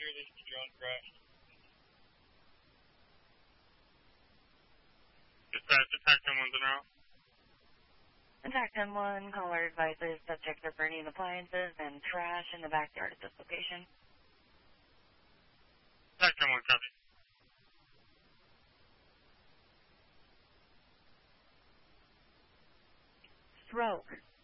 Attack 10-1's now. Attack 10-1, caller advises subjects are burning appliances and trash in the backyard at this location. Attack 10-1, copy. Stroke.